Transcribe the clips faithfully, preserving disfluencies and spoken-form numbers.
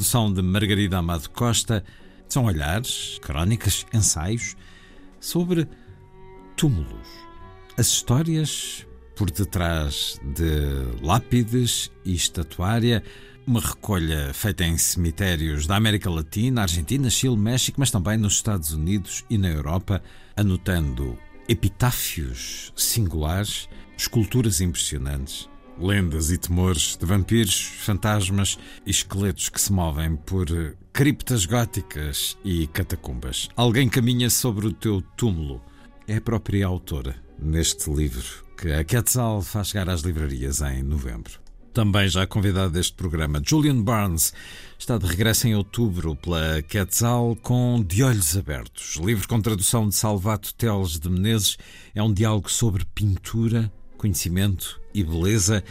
tradução de Margarida Amado Costa. São olhares, crónicas, ensaios sobre túmulos. As histórias por detrás de lápides e estatuária. Uma recolha feita em cemitérios da América Latina, Argentina, Chile, México, mas também nos Estados Unidos e na Europa, anotando epitáfios singulares, esculturas impressionantes, lendas e temores de vampiros, fantasmas e esqueletos que se movem por criptas góticas e catacumbas. Alguém caminha sobre o teu túmulo. É a própria autora neste livro que a Quetzal faz chegar às livrarias em novembro. Também já convidado deste programa, Julian Barnes está de regresso em outubro pela Quetzal com De Olhos Abertos. Livro com tradução de Salvato Teles de Menezes. É um diálogo sobre pintura, conhecimento e beleza.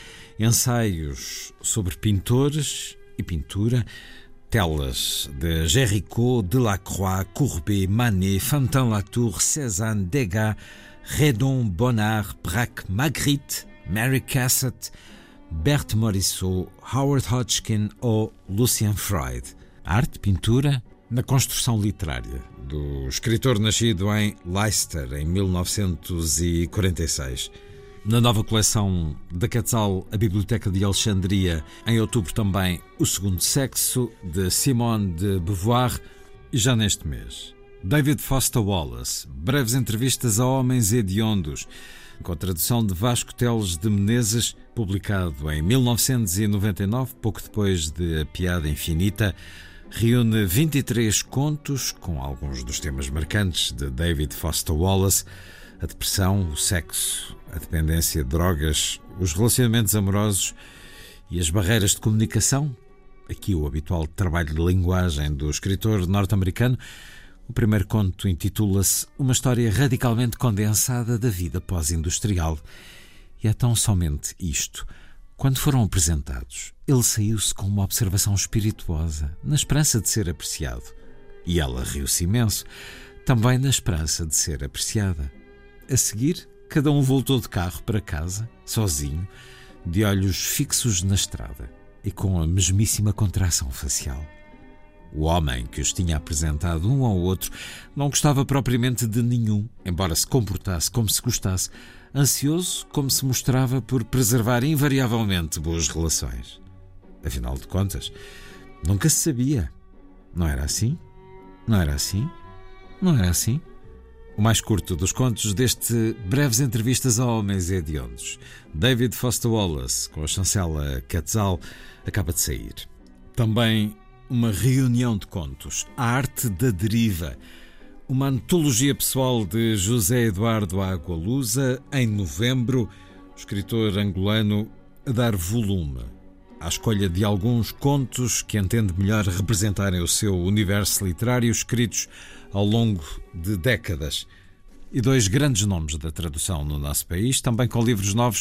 Ensaios sobre pintores e pintura. Telas de Géricault, Delacroix, Courbet, Manet, Fantin-Latour, Cézanne, Degas, Redon, Bonnard, Braque, Magritte, Mary Cassatt, Berthe Morisot, Howard Hodgkin ou Lucien Freud. Arte, pintura, na construção literária do escritor nascido em Leicester em mil novecentos e quarenta e seis. Na nova coleção da Quetzal, a Biblioteca de Alexandria, em outubro também O Segundo Sexo, de Simone de Beauvoir. E já neste mês, David Foster Wallace, breves entrevistas a homens hediondos, com a tradução de Vasco Teles de Menezes, publicado em mil novecentos e noventa e nove, pouco depois de A Piada Infinita, reúne vinte e três contos com alguns dos temas marcantes de David Foster Wallace: a depressão, o sexo, a dependência de drogas, os relacionamentos amorosos e as barreiras de comunicação. Aqui o habitual trabalho de linguagem do escritor norte-americano. O primeiro conto intitula-se Uma História Radicalmente Condensada da Vida Pós-Industrial. E é tão somente isto. Quando foram apresentados, ele saiu-se com uma observação espirituosa, na esperança de ser apreciado. E ela riu-se imenso, também na esperança de ser apreciada. A seguir, cada um voltou de carro para casa, sozinho, de olhos fixos na estrada e com a mesmíssima contração facial. O homem que os tinha apresentado um ao outro não gostava propriamente de nenhum, embora se comportasse como se gostasse, ansioso como se mostrava por preservar invariavelmente boas relações. Afinal de contas, nunca se sabia. Não era assim? Não era assim? Não era assim? O mais curto dos contos deste Breves Entrevistas a Homens Hediondos, David Foster Wallace, com a chancela Quetzal, acaba de sair. Também uma reunião de contos, A Arte da Deriva, uma antologia pessoal de José Eduardo Agualusa, em novembro, o escritor angolano a dar volume à escolha de alguns contos que entende melhor representarem o seu universo literário, escritos ao longo de décadas. E dois grandes nomes da tradução no nosso país, também com livros novos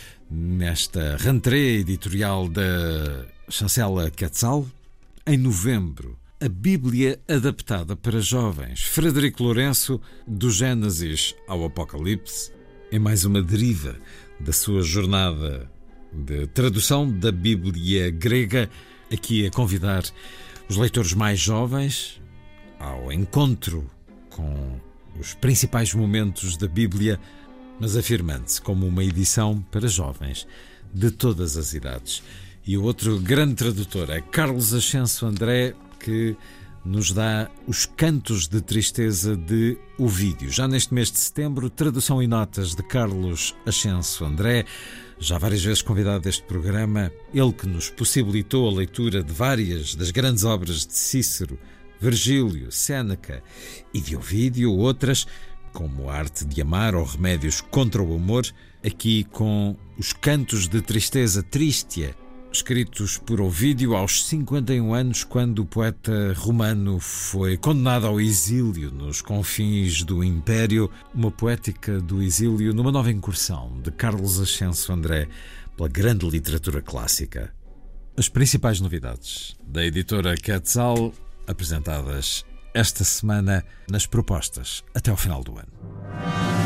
nesta rentrée editorial da chancela Quetzal. Em novembro, a Bíblia adaptada para jovens, Frederico Lourenço, do Gênesis ao Apocalipse, em mais uma deriva da sua jornada de tradução da Bíblia grega, aqui a convidar os leitores mais jovens ao encontro com os principais momentos da Bíblia, mas afirmando-se como uma edição para jovens de todas as idades. E o outro grande tradutor é Carlos Ascenso André, que nos dá Os Cantos de Tristeza de Ovídio. Já neste mês de setembro, tradução e notas de Carlos Ascenso André, já várias vezes convidado deste programa, ele que nos possibilitou a leitura de várias das grandes obras de Cícero, Virgílio, Séneca e de Ovídio, outras como A Arte de Amar ou Remédios contra o Amor, aqui com Os Cantos de Tristeza Tristia, escritos por Ovídio aos cinquenta e um anos, quando o poeta romano foi condenado ao exílio nos confins do Império. Uma poética do exílio numa nova incursão de Carlos Ascenso André pela grande literatura clássica. As principais novidades da editora Quetzal, apresentadas esta semana nas propostas até ao final do ano.